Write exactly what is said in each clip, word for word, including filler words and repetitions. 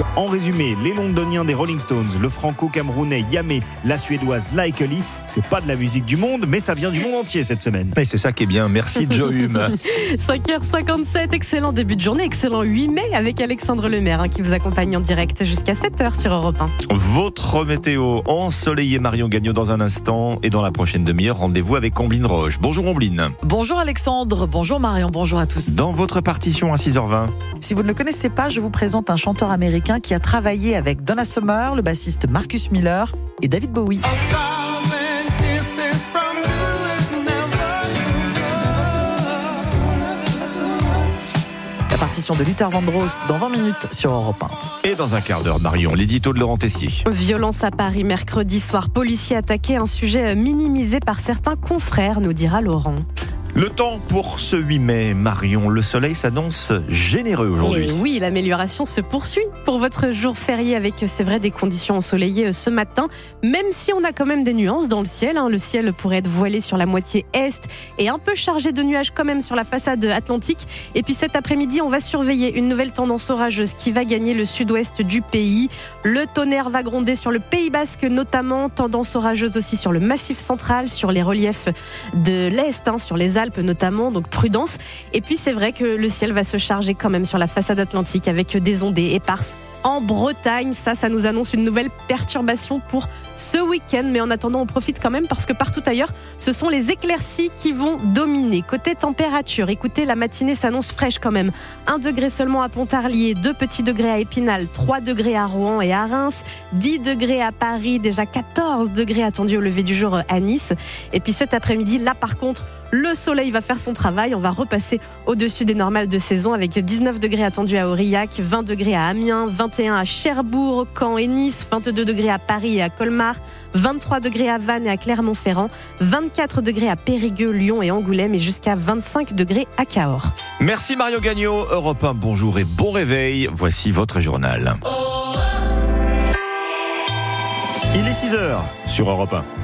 En résumé, les londoniens des Rolling Stones, le franco-camerounais Yamé, la suédoise Like Lee, c'est pas de la musique du monde, mais ça vient du monde entier cette semaine. Et c'est ça qui est bien, merci Joe Hume. cinq heures cinquante-sept, excellent début de journée, excellent huit mai avec Alexandre Lemaire hein, qui vous accompagne en direct jusqu'à sept heures sur Europe un. Votre météo ensoleillé, Marion Gagnon dans un instant, et dans la prochaine demi-heure, rendez-vous avec Ombline Roche. Bonjour Ombline. Bonjour Alexandre, bonjour Marion, bonjour à tous. Dans votre partition à six heures vingt. Si vous ne le connaissez pas, je vous présente un chanteur américain qui a travaillé avec Donna Summer, le bassiste Marcus Miller et David Bowie. La partition de Luther Vandross dans vingt minutes sur Europe un. Et dans un quart d'heure, Marion, l'édito de Laurent Tessier. Violence à Paris mercredi soir, policiers attaqués, un sujet minimisé par certains confrères, nous dira Laurent. Le temps pour ce huit mai, Marion, le soleil s'annonce généreux aujourd'hui. Et oui, l'amélioration se poursuit pour votre jour férié avec, c'est vrai, des conditions ensoleillées ce matin, même si on a quand même des nuances dans le ciel. Hein. Le ciel pourrait être voilé sur la moitié est et un peu chargé de nuages quand même sur la façade atlantique. Et puis cet après-midi, on va surveiller une nouvelle tendance orageuse qui va gagner le sud-ouest du pays. Le tonnerre va gronder sur le Pays Basque notamment, tendance orageuse aussi sur le Massif central, sur les reliefs de l'Est, hein, sur les Alpes notamment, donc prudence. Et puis c'est vrai que le ciel va se charger quand même sur la façade atlantique avec des ondées éparses en Bretagne. Ça, ça nous annonce une nouvelle perturbation pour ce week-end. Mais en attendant, on profite quand même parce que partout ailleurs, ce sont les éclaircies qui vont dominer. Côté température, écoutez, la matinée s'annonce fraîche quand même. un degré seulement à Pontarlier, deux petits degrés à Épinal, trois degrés à Rouen et à Reims, dix degrés à Paris, déjà quatorze degrés attendus au lever du jour à Nice. Et puis cet après-midi, là par contre, le soleil va faire son travail. On va repasser au-dessus des normales de saison avec dix-neuf degrés attendus à Aurillac, vingt degrés à Amiens, vingt et un à Cherbourg, Caen et Nice, vingt-deux degrés à Paris et à Colmar, vingt-trois degrés à Vannes et à Clermont-Ferrand, vingt-quatre degrés à Périgueux, Lyon et Angoulême et jusqu'à vingt-cinq degrés à Cahors. Merci Mario Gagnon, Europe un, bonjour et bon réveil. Voici votre journal. Il est six heures sur Europe un.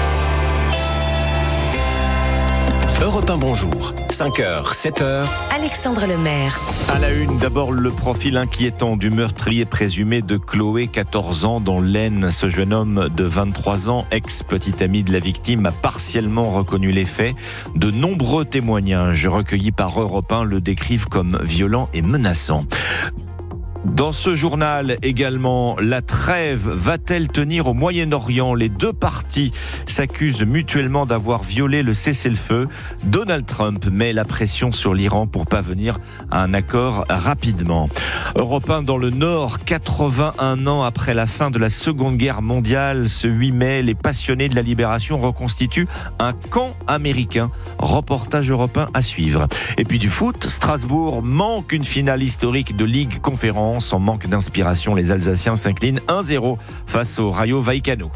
Europe un, bonjour. cinq heures, sept heures. Alexandre Lemaire. À la une, d'abord le profil inquiétant du meurtrier présumé de Chloé, quatorze ans, dans l'Aisne. Ce jeune homme de vingt-trois ans, ex-petit ami de la victime, a partiellement reconnu les faits. De nombreux témoignages recueillis par Europe un le décrivent comme violent et menaçant. Dans ce journal également, la trêve va-t-elle tenir au Moyen-Orient ? Les deux parties s'accusent mutuellement d'avoir violé le cessez-le-feu. Donald Trump met la pression sur l'Iran pour parvenir à un accord rapidement. Europe un dans le Nord, quatre-vingt-un ans après la fin de la Seconde Guerre mondiale, ce huit mai, les passionnés de la libération reconstituent un camp américain. Reportage Europe un à suivre. Et puis du foot, Strasbourg manque une finale historique de Ligue Conférence. En manque d'inspiration, les Alsaciens s'inclinent un zéro face au Rayo Vallecano.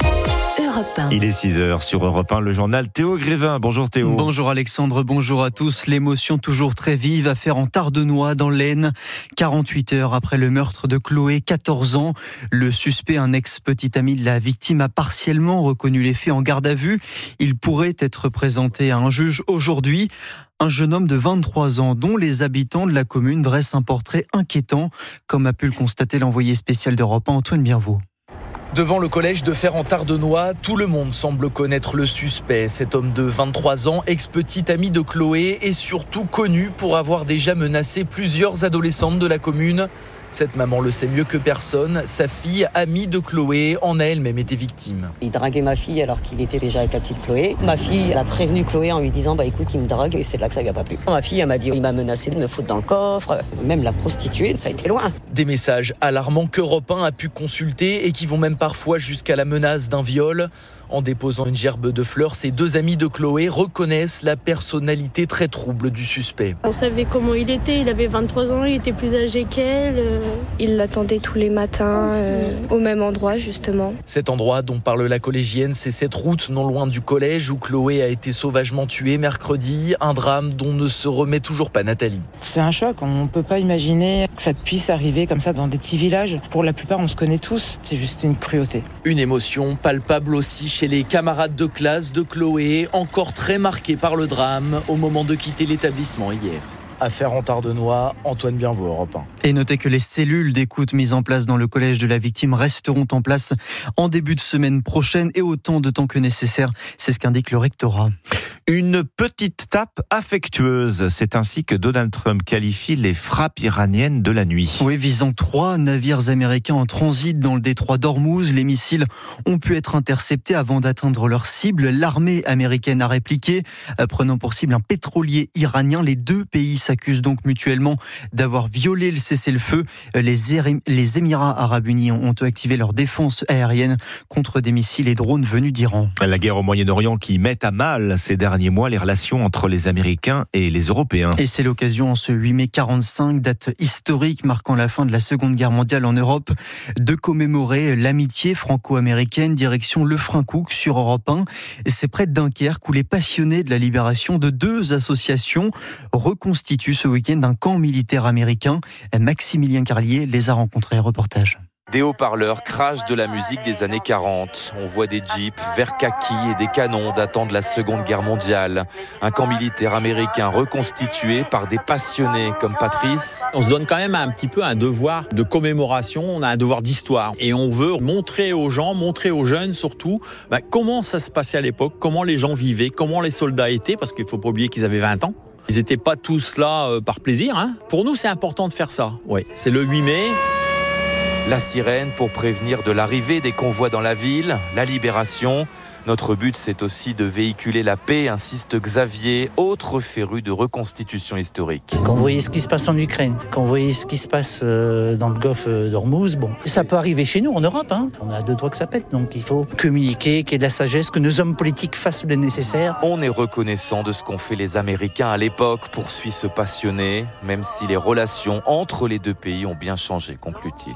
Il est six heures sur Europe un, le journal Théo Grévin. Bonjour Théo. Bonjour Alexandre, bonjour à tous. L'émotion toujours très vive à faire en Tardenois dans l'Aisne. quarante-huit heures après le meurtre de Chloé, quatorze ans. Le suspect, un ex-petit ami de la victime, a partiellement reconnu les faits en garde à vue. Il pourrait être présenté à un juge aujourd'hui. Un jeune homme de vingt-trois ans dont les habitants de la commune dressent un portrait inquiétant, comme a pu le constater l'envoyé spécial d'Europe un, Antoine Birvaux. Devant le collège de Ferrand-Tardenois, tout le monde semble connaître le suspect. Cet homme de vingt-trois ans, ex-petit ami de Chloé, est surtout connu pour avoir déjà menacé plusieurs adolescentes de la commune. Cette maman le sait mieux que personne. Sa fille, amie de Chloé, en a elle-même été victime. Il draguait ma fille alors qu'il était déjà avec la petite Chloé. Ma fille a prévenu Chloé en lui disant bah écoute, il me drague, et c'est là que ça lui a pas plu. Ma fille, elle m'a dit il m'a menacé de me foutre dans le coffre. Même la prostituée, ça a été loin. Des messages alarmants qu'Europe un a pu consulter et qui vont même parfois jusqu'à la menace d'un viol. En déposant une gerbe de fleurs, ces deux amis de Chloé reconnaissent la personnalité très trouble du suspect. On savait comment il était, il avait vingt-trois ans, il était plus âgé qu'elle. Il l'attendait tous les matins, euh, au même endroit justement. Cet endroit dont parle la collégienne, c'est cette route non loin du collège où Chloé a été sauvagement tuée mercredi. Un drame dont ne se remet toujours pas Nathalie. C'est un choc, on ne peut pas imaginer que ça puisse arriver comme ça dans des petits villages. Pour la plupart, on se connaît tous, c'est juste une cruauté. Une émotion palpable aussi chez les camarades de classe de Chloé, encore très marqués par le drame au moment de quitter l'établissement hier. Affaire en Tardenois, Antoine Bienvaux, Europe un. Et notez que les cellules d'écoute mises en place dans le collège de la victime resteront en place en début de semaine prochaine et autant de temps que nécessaire. C'est ce qu'indique le rectorat. Une petite tape affectueuse, c'est ainsi que Donald Trump qualifie les frappes iraniennes de la nuit. Oui, visant trois navires américains en transit dans le détroit d'Ormuz, les missiles ont pu être interceptés avant d'atteindre leur cible. L'armée américaine a répliqué, prenant pour cible un pétrolier iranien. Les deux pays s'accusent donc mutuellement d'avoir violé le cessez-le-feu. Les, Éri- les Émirats arabes unis ont activé leur défense aérienne contre des missiles et drones venus d'Iran. La guerre au Moyen-Orient qui met à mal ces derniers mois les relations entre les Américains et les Européens. Et c'est l'occasion en ce huit mai quarante-cinq, date historique marquant la fin de la Seconde Guerre mondiale en Europe, de commémorer l'amitié franco-américaine direction Le Francouk sur Europe un. C'est près de Dunkerque où les passionnés de la libération de deux associations reconstituent ce week-end un camp militaire américain. Maximilien Carlier les a rencontrés. Reportage. Des haut-parleurs crachent de la musique des années quarante. On voit des jeeps vert kaki et des canons datant de la Seconde Guerre mondiale. Un camp militaire américain reconstitué par des passionnés comme Patrice. On se donne quand même un petit peu un devoir de commémoration, on a un devoir d'histoire. Et on veut montrer aux gens, montrer aux jeunes surtout, bah, comment ça se passait à l'époque, comment les gens vivaient, comment les soldats étaient, parce qu'il ne faut pas oublier qu'ils avaient vingt ans. Ils n'étaient pas tous là euh, par plaisir. Hein. Pour nous, c'est important de faire ça. Ouais, c'est le huit mai. La sirène pour prévenir de l'arrivée des convois dans la ville, la libération. Notre but, c'est aussi de véhiculer la paix, insiste Xavier, autre féru de reconstitution historique. Quand vous voyez ce qui se passe en Ukraine, quand vous voyez ce qui se passe dans le golfe d'Ormuz, bon, ça peut arriver chez nous en Europe. Hein. On a deux doigts que ça pète, donc il faut communiquer, qu'il y ait de la sagesse, que nos hommes politiques fassent le nécessaire. On est reconnaissant de ce qu'ont fait les Américains à l'époque, poursuit ce passionné, même si les relations entre les deux pays ont bien changé, conclut-il.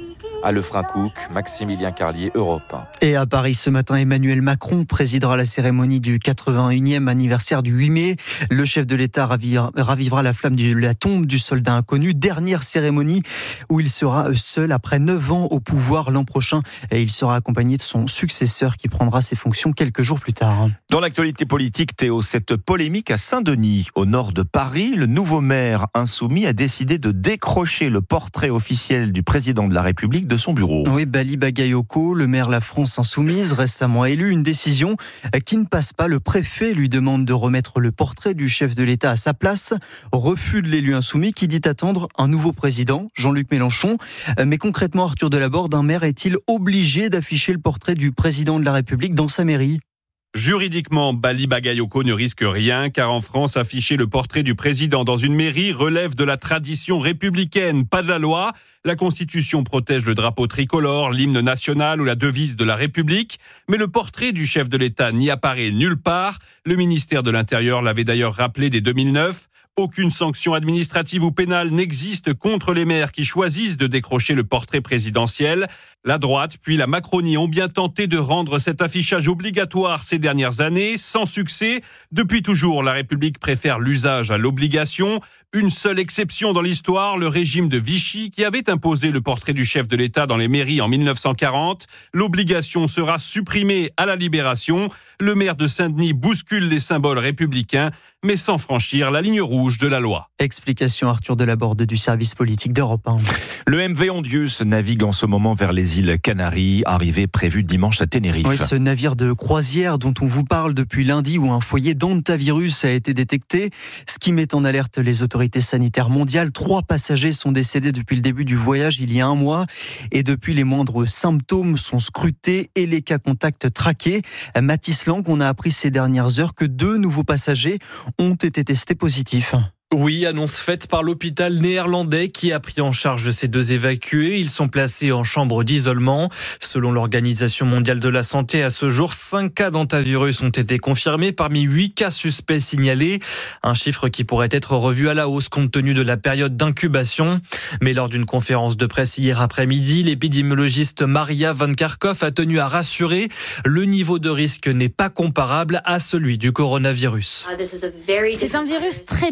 À Le Francouk, Maximilien Carlier, Europe un. Et à Paris ce matin, Emmanuel Macron présidera la cérémonie du quatre-vingt-unième anniversaire du huit mai. Le chef de l'État ravivera la flamme de la tombe du soldat inconnu. Dernière cérémonie où il sera seul après neuf ans au pouvoir l'an prochain. Et il sera accompagné de son successeur qui prendra ses fonctions quelques jours plus tard. Dans l'actualité politique, Théo, cette polémique à Saint-Denis, au nord de Paris, le nouveau maire insoumis a décidé de décrocher le portrait officiel du président de la République de son bureau. Oui, Bali Bagayoko, le maire La France Insoumise, récemment élu, une décision qui ne passe pas. Le préfet lui demande de remettre le portrait du chef de l'État à sa place. Refus de l'élu insoumis qui dit attendre un nouveau président, Jean-Luc Mélenchon. Mais concrètement, Arthur Delaborde, un maire est-il obligé d'afficher le portrait du président de la République dans sa mairie ? Juridiquement, Bali Bagayoko ne risque rien, car en France, afficher le portrait du président dans une mairie relève de la tradition républicaine, pas de la loi. La Constitution protège le drapeau tricolore, l'hymne national ou la devise de la République. Mais le portrait du chef de l'État n'y apparaît nulle part. Le ministère de l'Intérieur l'avait d'ailleurs rappelé dès deux mille neuf. Aucune sanction administrative ou pénale n'existe contre les maires qui choisissent de décrocher le portrait présidentiel. La droite puis la Macronie ont bien tenté de rendre cet affichage obligatoire ces dernières années, sans succès. Depuis toujours, la République préfère l'usage à l'obligation. Une seule exception dans l'histoire, le régime de Vichy qui avait imposé le portrait du chef de l'État dans les mairies en mille neuf cent quarante. L'obligation sera supprimée à la Libération. Le maire de Saint-Denis bouscule les symboles républicains, mais sans franchir la ligne rouge de la loi. Explication Arthur Delaborde du service politique d'Europe un. Le M V Ondius navigue en ce moment vers les îles Canaries, arrivée prévue dimanche à Tenerife. Oui, ce navire de croisière dont on vous parle depuis lundi où un foyer d'hantavirus a été détecté, ce qui met en alerte les autorités sanitaires mondiales. Trois passagers sont décédés depuis le début du voyage il y a un mois et depuis les moindres symptômes sont scrutés et les cas contacts traqués. Mathis Lang, on a appris ces dernières heures que deux nouveaux passagers ont été testés positifs. Oui, annonce faite par l'hôpital néerlandais qui a pris en charge ces deux évacués. Ils sont placés en chambre d'isolement. Selon l'Organisation mondiale de la santé, à ce jour, cinq cas d'hantavirus ont été confirmés parmi huit cas suspects signalés. Un chiffre qui pourrait être revu à la hausse compte tenu de la période d'incubation. Mais lors d'une conférence de presse hier après-midi, l'épidémiologiste Maria Van Kerkhove a tenu à rassurer. Le niveau de risque n'est pas comparable à celui du coronavirus. C'est un virus très différent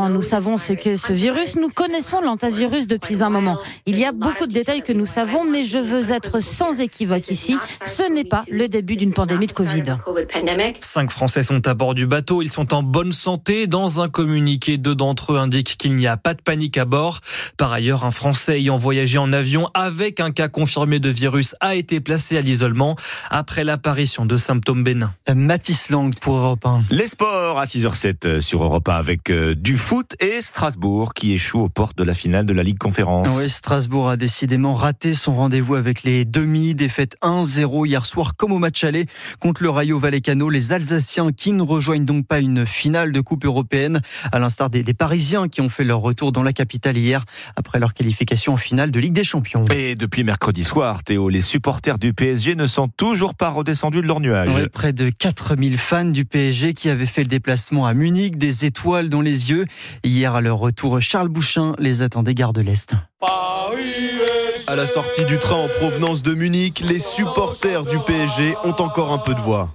Maintenant, nous savons ce qu'est ce virus. Nous connaissons l'antivirus depuis un moment. Il y a beaucoup de détails que nous savons, mais je veux être sans équivoque ici. Ce n'est pas le début d'une pandémie de Covid. Cinq Français sont à bord du bateau. Ils sont en bonne santé. Dans un communiqué, deux d'entre eux indiquent qu'il n'y a pas de panique à bord. Par ailleurs, un Français ayant voyagé en avion avec un cas confirmé de virus a été placé à l'isolement après l'apparition de symptômes bénins. Mathis Lang pour Europe un. Les sports à six heures zéro sept sur Europe un avec euh, du foot et Strasbourg qui échoue aux portes de la finale de la Ligue Conférence. Oui, Strasbourg a décidément raté son rendez-vous avec les demi, défaite un zéro hier soir comme au match aller contre le Rayo Vallecano. Les Alsaciens qui ne rejoignent donc pas une finale de Coupe européenne, à l'instar des, des Parisiens qui ont fait leur retour dans la capitale hier après leur qualification en finale de Ligue des Champions. Et depuis mercredi soir, Théo, les supporters du P S G ne sont toujours pas redescendus de leur nuage. Ouais, près de quatre mille fans du P S G qui avaient fait le déplacement à Munich, des étoiles dans les yeux. Hier, à leur retour, Charles Bouchin les attendait gare de l'Est. À la sortie du train en provenance de Munich, les supporters du P S G ont encore un peu de voix.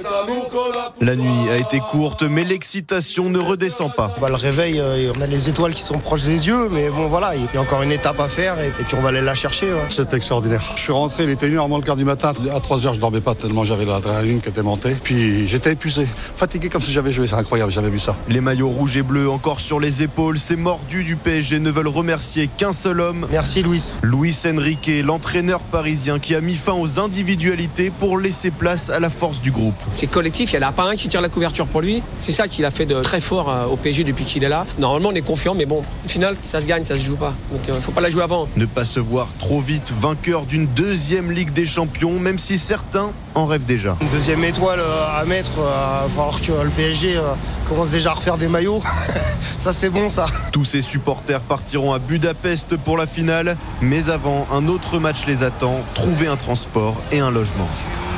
La nuit a été courte, mais l'excitation ne redescend pas. Bah, le réveil, euh, on a les étoiles qui sont proches des yeux, mais bon voilà, il y a encore une étape à faire et, et puis on va aller la chercher. Ouais. C'est extraordinaire. Je suis rentré, il était une heure moins le quart du matin. À trois heures, je ne dormais pas tellement j'avais l'adrénaline qui était montée. Puis j'étais épuisé, fatigué comme si j'avais joué. C'est incroyable, j'avais vu ça. Les maillots rouges et bleus encore sur les épaules. Ces mordus du P S G ne veulent remercier qu'un seul homme. Merci Luis. Luis Enrique, l'entraîneur parisien qui a mis fin aux individualités pour laisser place à la force du groupe. C'est collectif, il n'y en a pas un qui tire la couverture pour lui. C'est ça qu'il a fait de très fort au P S G depuis qu'il est là. Normalement, on est confiant, mais bon, au final, ça se gagne, ça se joue pas. Donc, il euh, ne faut pas la jouer avant. Ne pas se voir trop vite vainqueur d'une deuxième Ligue des Champions, même si certains en rêvent déjà. Une deuxième étoile euh, à mettre, il euh, va falloir que le P S G euh, commence déjà à refaire des maillots. Ça, c'est bon, ça. Tous ces supporters partiront à Budapest pour la finale, mais avant, un autre match les attend, trouver un transport et un logement.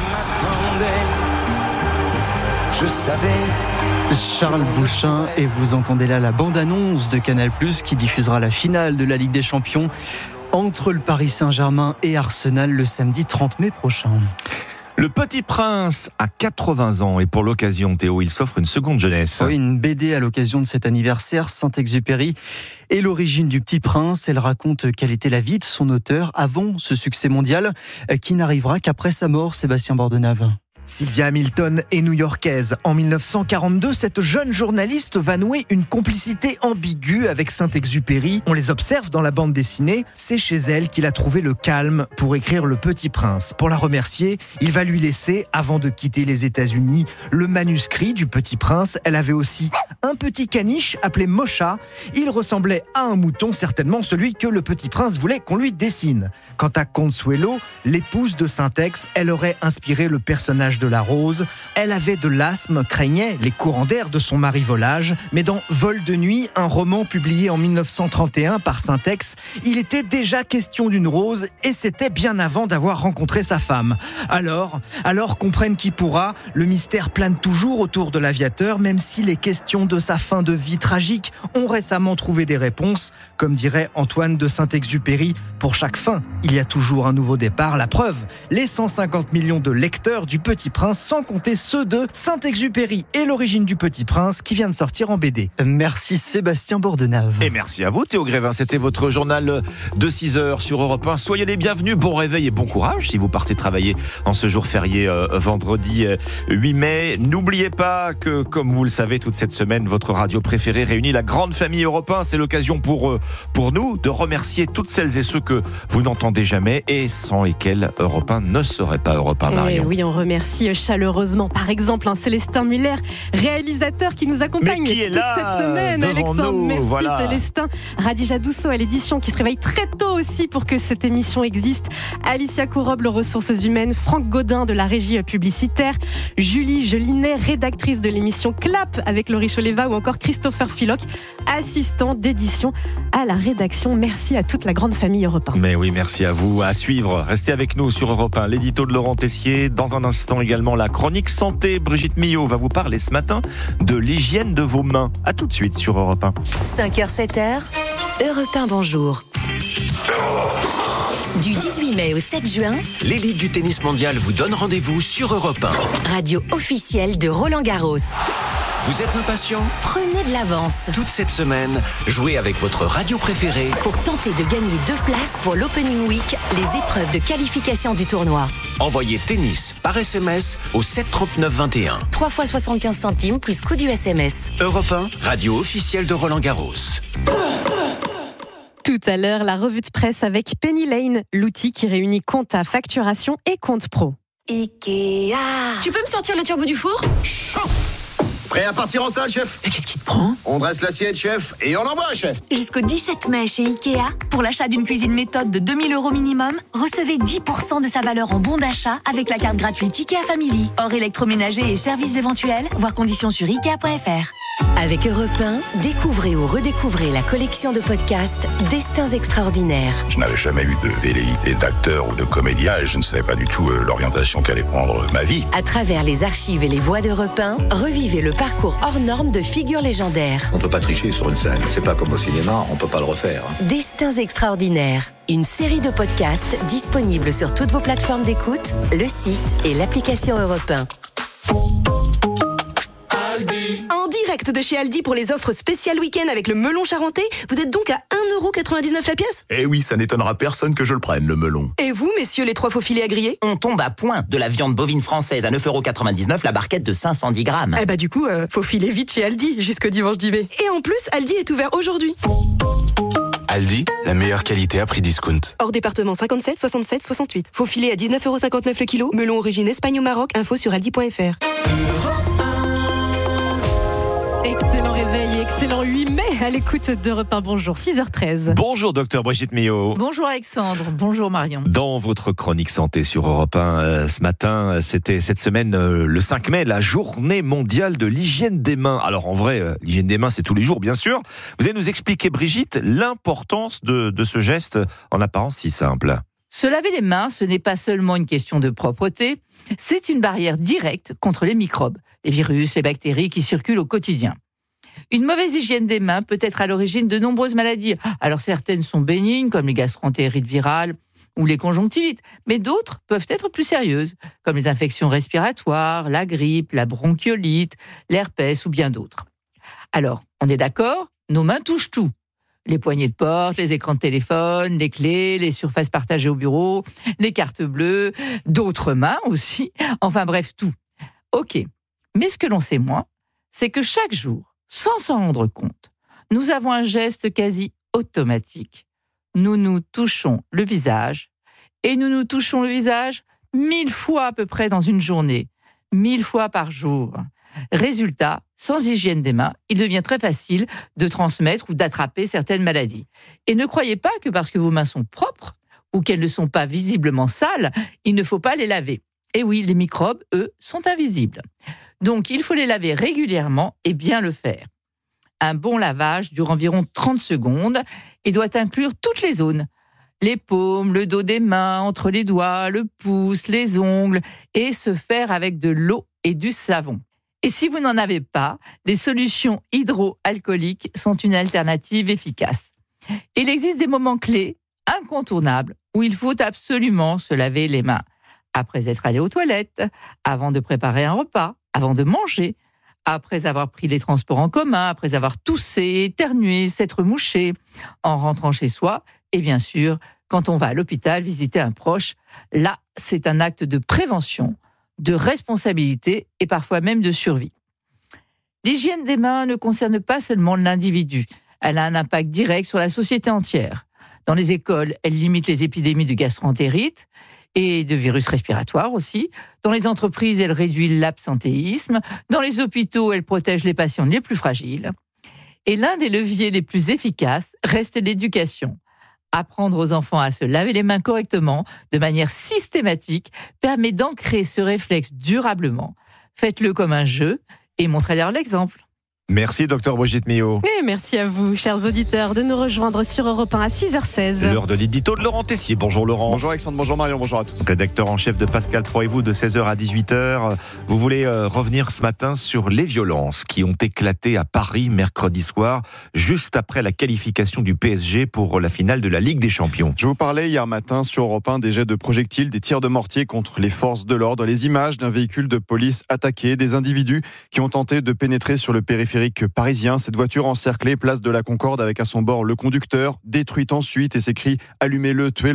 Je savais. Charles Bouchin, et vous entendez là la bande-annonce de Canal plus, qui diffusera la finale de la Ligue des Champions entre le Paris Saint-Germain et Arsenal le samedi trente mai prochain. Le Petit Prince a quatre-vingts ans et pour l'occasion, Théo, il s'offre une seconde jeunesse. Oui, une B D à l'occasion de cet anniversaire, Saint-Exupéry et l'origine du Petit Prince. Elle raconte quelle était la vie de son auteur avant ce succès mondial qui n'arrivera qu'après sa mort, Sébastien Bordenave. Sylvia Hamilton est new-yorkaise. En mille neuf cent quarante-deux, cette jeune journaliste va nouer une complicité ambiguë avec Saint-Exupéry. On les observe dans la bande dessinée. C'est chez elle qu'il a trouvé le calme pour écrire Le Petit Prince. Pour la remercier, il va lui laisser, avant de quitter les États-Unis, le manuscrit du Petit Prince. Elle avait aussi un petit caniche appelé Mocha. Il ressemblait à un mouton, certainement celui que le Petit Prince voulait qu'on lui dessine. Quant à Consuelo, l'épouse de Saint-Ex, elle aurait inspiré le personnage de la Rose. Elle avait de l'asthme, craignait les courants d'air de son mari volage, mais dans Vol de nuit, un roman publié en mille neuf cent trente et un par Saint-Ex, il était déjà question d'une rose et c'était bien avant d'avoir rencontré sa femme. Alors, alors comprenne qui pourra, le mystère plane toujours autour de l'aviateur, même si les questions de sa fin de vie tragique ont récemment trouvé des réponses. Comme dirait Antoine de Saint-Exupéry, pour chaque fin, il y a toujours un nouveau départ. La preuve, les cent cinquante millions de lecteurs du Petit Prince, sans compter ceux de Saint-Exupéry et l'origine du Petit Prince qui vient de sortir en B D. Merci Sébastien Bordenave. Et merci à vous Théo Grévin, c'était votre journal de six heures sur Europe un. Soyez les bienvenus, bon réveil et bon courage si vous partez travailler en ce jour férié euh, vendredi euh, huit mai. N'oubliez pas que, comme vous le savez, toute cette semaine, votre radio préférée réunit la grande famille Europe un. C'est l'occasion pour, euh, pour nous de remercier toutes celles et ceux que vous n'entendez jamais et sans lesquels Europe un ne serait pas Europe un, Marion. Oui, on remercie chaleureusement, par exemple, un Célestin Muller, réalisateur qui nous accompagne qui toute cette semaine. Alexandre, nous, merci voilà. Célestin. Radija Douceau à l'édition qui se réveille très tôt aussi pour que cette émission existe. Alicia Couroble aux ressources humaines, Franck Godin de la régie publicitaire, Julie Jolinet, rédactrice de l'émission Clap avec Laurie Choleva ou encore Christopher Philoc, assistant d'édition à la rédaction. Merci à toute la grande famille Europe un. Mais oui, merci à vous. À suivre, restez avec nous sur Europe un. L'édito de Laurent Tessier. Dans un instant également la chronique santé. Brigitte Millot va vous parler ce matin de l'hygiène de vos mains. À tout de suite sur Europe un. cinq heures sept heures, Europe un bonjour. Du dix-huit mai au sept juin, l'élite du tennis mondial vous donne rendez-vous sur Europe un. Radio officielle de Roland Garros. Vous êtes impatient ? Prenez de l'avance. Toute cette semaine, jouez avec votre radio préférée Pour tenter de gagner deux places pour l'Opening Week, les épreuves de qualification du tournoi. Envoyez tennis par S M S au sept trente-neuf vingt et un. trois fois soixante-quinze centimes plus coût du S M S. Europe un, radio officielle de Roland Garros. Tout à l'heure, la revue de presse avec Penny Lane, l'outil qui réunit compta, facturation et compte pro. Ikea. Tu peux me sortir le turbo du four ? Chaud. Prêt à partir en salle, chef ? Mais qu'est-ce qui te prend ? On dresse l'assiette, chef, et on envoie, chef. Jusqu'au dix-sept mai chez Ikea, pour l'achat d'une cuisine méthode de deux mille euros minimum, recevez dix pour cent de sa valeur en bon d'achat avec la carte gratuite Ikea Family. Hors électroménager et services éventuels, voir conditions sur ikea point f r. Avec Europe un, découvrez ou redécouvrez la collection de podcasts Destins extraordinaires. Je n'avais jamais eu de velléité d'acteur ou de comédien et je ne savais pas du tout euh, l'orientation qu'allait prendre ma vie. À travers les archives et les voix d'Europe un, revivez le parcours hors norme de figures légendaires. On peut pas tricher sur une scène, c'est pas comme au cinéma, on peut pas le refaire. Destins extraordinaires, une série de podcasts disponibles sur toutes vos plateformes d'écoute, le site et l'application Europe un. En direct de chez Aldi pour les offres spéciales week-end avec le melon charentais, vous êtes donc à un euro quatre-vingt-dix-neuf la pièce ? Eh oui, ça n'étonnera personne que je le prenne, le melon. Et vous, messieurs les trois faux filets à griller ? On tombe à point de la viande bovine française à neuf euros quatre-vingt-dix-neuf la barquette de cinq cent dix grammes. Eh bah du coup, euh, faut filer vite chez Aldi jusqu'au dimanche dix mai. Et en plus, Aldi est ouvert aujourd'hui. Aldi, la meilleure qualité à prix discount. Hors département cinquante-sept, soixante-sept, soixante-huit. Faux filet à dix-neuf euros cinquante-neuf le kilo. Melon origine Espagne au Maroc. Info sur aldi point f r. Excellent réveil et excellent huit mai à l'écoute d'Europe un. Bonjour, six heures treize. Bonjour docteur Brigitte Millot. Bonjour Alexandre, bonjour Marion. Dans votre chronique santé sur Europe un euh, ce matin, c'était cette semaine euh, le cinq mai, la journée mondiale de l'hygiène des mains. Alors en vrai, euh, l'hygiène des mains c'est tous les jours bien sûr. Vous allez nous expliquer Brigitte l'importance de, de ce geste en apparence si simple. Se laver les mains, ce n'est pas seulement une question de propreté, c'est une barrière directe contre les microbes, les virus, les bactéries qui circulent au quotidien. Une mauvaise hygiène des mains peut être à l'origine de nombreuses maladies. Alors certaines sont bénignes, comme les gastroentérites virales ou les conjonctivites, mais d'autres peuvent être plus sérieuses, comme les infections respiratoires, la grippe, la bronchiolite, l'herpès ou bien d'autres. Alors, on est d'accord, nos mains touchent tout. Les poignées de porte, les écrans de téléphone, les clés, les surfaces partagées au bureau, les cartes bleues, d'autres mains aussi, enfin bref, tout. Ok, mais ce que l'on sait moins, c'est que chaque jour, sans s'en rendre compte, nous avons un geste quasi automatique. Nous nous touchons le visage, et nous nous touchons le visage mille fois à peu près dans une journée, mille fois par jour. Résultat, sans hygiène des mains, il devient très facile de transmettre ou d'attraper certaines maladies. Et ne croyez pas que parce que vos mains sont propres ou qu'elles ne sont pas visiblement sales, il ne faut pas les laver. Et oui, les microbes, eux, sont invisibles. Donc, il faut les laver régulièrement et bien le faire. Un bon lavage dure environ trente secondes et doit inclure toutes les zones. Les paumes, le dos des mains, entre les doigts, le pouce, les ongles, et se faire avec de l'eau et du savon. Et si vous n'en avez pas, les solutions hydroalcooliques sont une alternative efficace. Il existe des moments clés, incontournables, où il faut absolument se laver les mains. Après être allé aux toilettes, avant de préparer un repas, avant de manger, après avoir pris les transports en commun, après avoir toussé, éternué, s'être mouché, en rentrant chez soi, et bien sûr, quand on va à l'hôpital visiter un proche, là, c'est un acte de prévention, de responsabilité et parfois même de survie. L'hygiène des mains ne concerne pas seulement l'individu, elle a un impact direct sur la société entière. Dans les écoles, elle limite les épidémies de gastroentérite et de virus respiratoires aussi. Dans les entreprises, elle réduit l'absentéisme. Dans les hôpitaux, elle protège les patients les plus fragiles. Et l'un des leviers les plus efficaces reste l'éducation. Apprendre aux enfants à se laver les mains correctement, de manière systématique, permet d'ancrer ce réflexe durablement. Faites-le comme un jeu et montrez-leur l'exemple. Merci, docteur Brigitte Millot. Et merci à vous, chers auditeurs, de nous rejoindre sur Europe un à six heures seize. L'heure de l'édito de Laurent Tessier. Bonjour Laurent. Bonjour Alexandre, bonjour Marion, bonjour à tous. Rédacteur en chef de Pascal Pro et vous de seize heures à dix-huit heures. Vous voulez euh, revenir ce matin sur les violences qui ont éclaté à Paris mercredi soir, juste après la qualification du P S G pour la finale de la Ligue des Champions. Je vous parlais hier matin sur Europe un des jets de projectiles, des tirs de mortier contre les forces de l'ordre, les images d'un véhicule de police attaqué, des individus qui ont tenté de pénétrer sur le périphérique parisien. Cette voiture encerclée, place de la Concorde, avec à son bord le conducteur, détruite ensuite et s'écrit « Allumez-le, tuez-le ».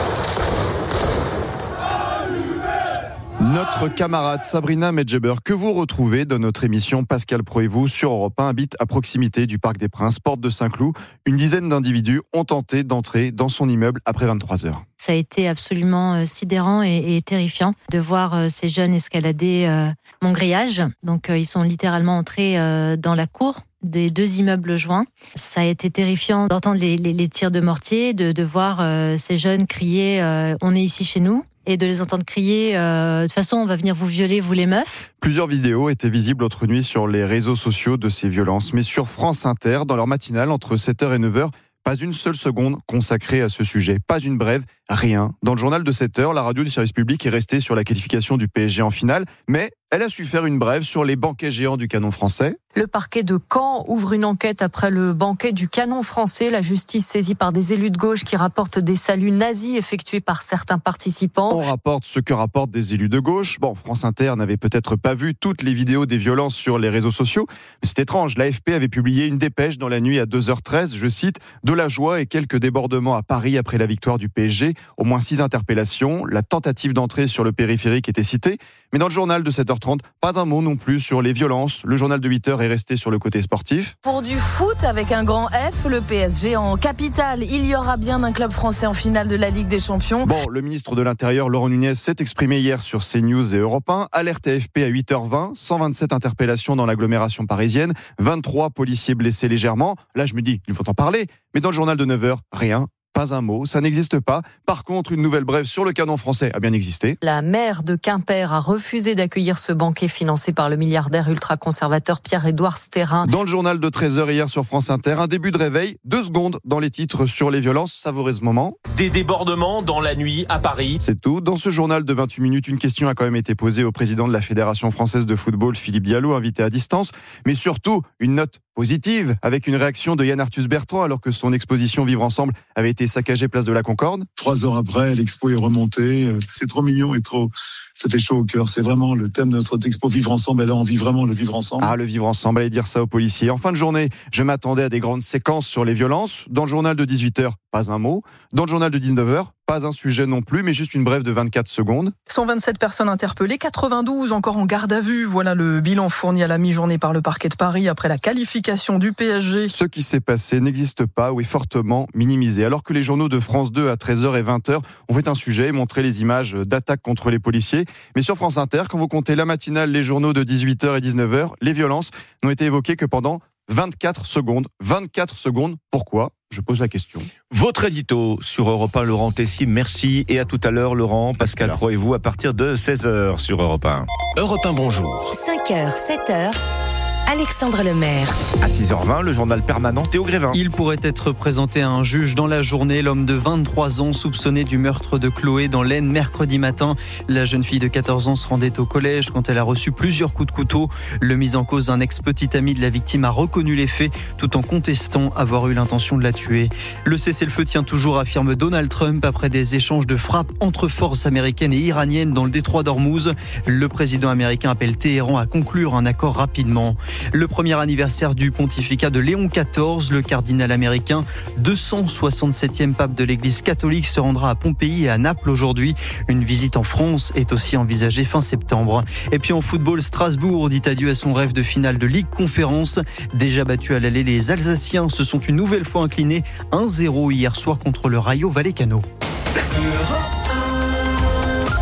Notre camarade Sabrina Medjeber, que vous retrouvez dans notre émission Pascal Pro et vous sur Europe un, habite à proximité du Parc des Princes, porte de Saint-Cloud. Une dizaine d'individus ont tenté d'entrer dans son immeuble après vingt-trois heures. Ça a été absolument sidérant et, et terrifiant de voir ces jeunes escalader euh, mon grillage. Donc euh, ils sont littéralement entrés euh, dans la cour des deux immeubles joints. Ça a été terrifiant d'entendre les, les, les tirs de mortier, de, de voir euh, ces jeunes crier euh, « on est ici chez nous ». Et de les entendre crier euh, « de toute façon, on va venir vous violer, vous les meufs ». Plusieurs vidéos étaient visibles l'autre nuit sur les réseaux sociaux de ces violences. Mais sur France Inter, dans leur matinale, entre sept heures et neuf heures, pas une seule seconde consacrée à ce sujet. Pas une brève, rien. Dans le journal de sept heures, la radio du service public est restée sur la qualification du P S G en finale, mais elle a su faire une brève sur les banquets géants du canon français. Le parquet de Caen ouvre une enquête après le banquet du canon français. La justice saisie par des élus de gauche qui rapportent des saluts nazis effectués par certains participants. On rapporte ce que rapportent des élus de gauche. Bon, France Inter n'avait peut-être pas vu toutes les vidéos des violences sur les réseaux sociaux, mais c'est étrange. L'A F P avait publié une dépêche dans la nuit à deux heures treize, je cite, « De la joie et quelques débordements à Paris après la victoire du P S G. Au moins six interpellations. La tentative d'entrée sur le périphérique était citée. Mais dans le journal de sept heures trente, pas un mot non plus sur les violences. Le journal de huit heures est resté sur le côté sportif. Pour du foot avec un grand F, le P S G en capitale. Il y aura bien un club français en finale de la Ligue des Champions. Bon, le ministre de l'Intérieur, Laurent Nunez, s'est exprimé hier sur CNews et Europe un. Alerte A F P à huit heures vingt. cent vingt-sept interpellations dans l'agglomération parisienne. vingt-trois policiers blessés légèrement. Là, je me dis, il faut en parler. Mais dans le journal de neuf heures, rien. Pas un mot, ça n'existe pas. Par contre, une nouvelle brève sur le canon français a bien existé. La maire de Quimper a refusé d'accueillir ce banquet financé par le milliardaire ultra-conservateur Pierre-Édouard Stérin. Dans le journal de treize heures hier sur France Inter, un début de réveil, deux secondes dans les titres sur les violences. Savourez ce moment. Des débordements dans la nuit à Paris. C'est tout. Dans ce journal de vingt-huit minutes, une question a quand même été posée au président de la Fédération française de football, Philippe Diallo, invité à distance. Mais surtout, une note positive, avec une réaction de Yann Arthus Bertrand, alors que son exposition Vivre Ensemble avait été saccagée place de la Concorde. Trois heures après, l'expo est remontée. C'est trop mignon et trop... ça fait chaud au cœur. C'est vraiment le thème de notre expo Vivre Ensemble. Elle a envie vraiment le vivre ensemble. Ah, le vivre ensemble, allez dire ça aux policiers. En fin de journée, je m'attendais à des grandes séquences sur les violences. Dans le journal de dix-huit heures, pas un mot. Dans le journal de dix-neuf heures, pas un sujet non plus, mais juste une brève de vingt-quatre secondes. cent vingt-sept personnes interpellées, quatre-vingt-douze encore en garde à vue. Voilà le bilan fourni à la mi-journée par le parquet de Paris après la qualification du P S G. Ce qui s'est passé n'existe pas ou est fortement minimisé. Alors que les journaux de France deux à treize heures et vingt heures ont fait un sujet et montré les images d'attaques contre les policiers. Mais sur France Inter, quand vous comptez la matinale, les journaux de dix-huit heures et dix-neuf heures, les violences n'ont été évoquées que pendant vingt-quatre secondes. vingt-quatre secondes. Pourquoi ? Je pose la question. Votre édito sur Europe un, Laurent Tessier. Merci et à tout à l'heure, Laurent. Pascal Pro et vous à partir de seize heures sur Europe un. Europe un, bonjour. cinq heures, sept heures. Alexandre Lemaire. À six heures vingt, le journal permanent Théo Grévin. Il pourrait être présenté à un juge dans la journée. L'homme de vingt-trois ans soupçonné du meurtre de Chloé dans l'Aisne mercredi matin. La jeune fille de quatorze ans se rendait au collège quand elle a reçu plusieurs coups de couteau. Le mis en cause, un ex-petit ami de la victime, a reconnu les faits tout en contestant avoir eu l'intention de la tuer. Le cessez-le-feu tient toujours, affirme Donald Trump, après des échanges de frappes entre forces américaines et iraniennes dans le détroit d'Ormuz. Le président américain appelle Téhéran à conclure un accord rapidement. Le premier anniversaire du pontificat de Léon quatorze, le cardinal américain, deux cent soixante-septième pape de l'Église catholique, se rendra à Pompéi et à Naples aujourd'hui. Une visite en France est aussi envisagée fin septembre. Et puis en football, Strasbourg dit adieu à son rêve de finale de Ligue Conférence. Déjà battu à l'aller, les Alsaciens se sont une nouvelle fois inclinés un zéro hier soir contre le Rayo Vallecano.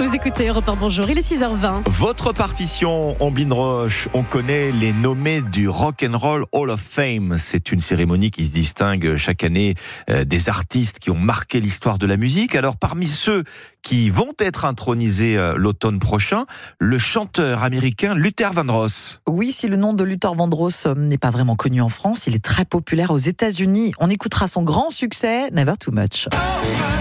Vous écoutez Europe un, bonjour, il est six heures vingt. Votre partition, Omblin Roche, on connaît les nommés du Rock and Roll Hall of Fame. C'est une cérémonie qui se distingue chaque année euh, des artistes qui ont marqué l'histoire de la musique. Alors parmi ceux qui vont être intronisés euh, l'automne prochain, le chanteur américain Luther Vandross. Oui, si le nom de Luther Vandross n'est pas vraiment connu en France, il est très populaire aux États-Unis. On écoutera son grand succès, Never Too Much.